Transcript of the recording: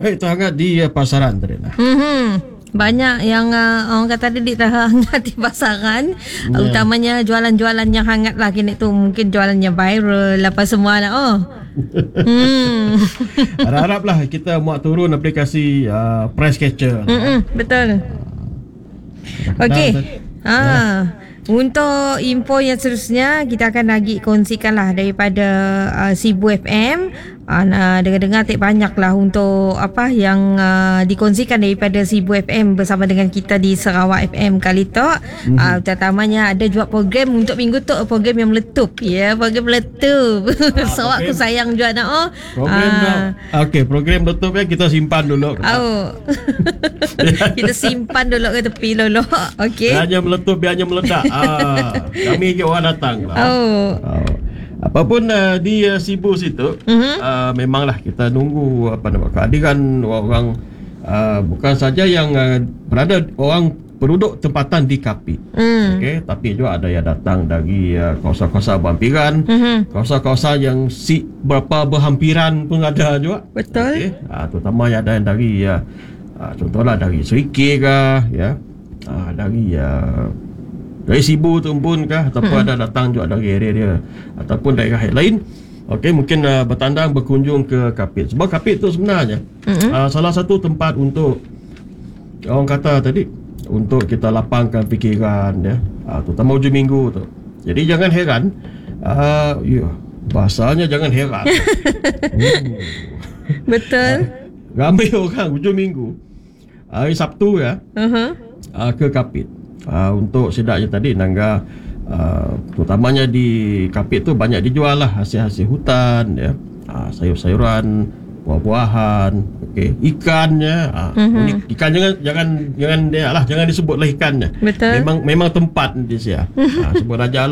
Itu hangat di pasaran tadi lah. Banyak yang orang kata tadi hangat di pasaran. Utamanya jualan-jualan yang hangat lah kini tu. Mungkin jualannya viral apa semua lah. Harap-haraplah kita muat turun aplikasi price catcher. Betul. Okey. Untuk info yang seterusnya kita akan lagi kongsikanlah daripada Sibu FM. Dengar-dengar tak banyak lah untuk apa yang dikongsikan daripada Sibu FM bersama dengan kita di Sarawak FM kali tu. Terutamanya ada juga program untuk minggu tu, program yang meletup. Program meletup. Sarawak aku sayang juga nak. Program meletup kita simpan dulu. Kita simpan dulu ke tepi dulu. Okey. Biarnya meletup, biarnya meledak. Kami ke orang datang lah. Apapun di Sibu situ, memanglah kita nunggu kehadiran orang, bukan saja yang berada orang penduduk tempatan di Kapit, tapi juga ada yang datang dari kawasan-kawasan berhampiran, kawasan-kawasan yang berapa berhampiran pun ada juga. Betul. Terutama ada yang dari contohlah dari Serikir kah, dari Sibu tu pun kah, ataupun ada datang juga dari area dia ataupun daerah lain. Mungkin bertandang berkunjung ke Kapit. Sebab Kapit tu sebenarnya salah satu tempat untuk orang kata tadi untuk kita lapangkan fikiran terutama hujung minggu tu. Jadi jangan heran, bahasanya jangan heran. Betul. Ramai orang hujung minggu hari Sabtu ke Kapit. Untuk sedaknya tadi nangga, terutamanya di Kapit tu banyak dijual lah hasil-hasil hutan, sayur-sayuran, buah-buahan, ikannya, ikan jangan disebutlah ikannya. Betul. Memang tempat di sini. Sebut aja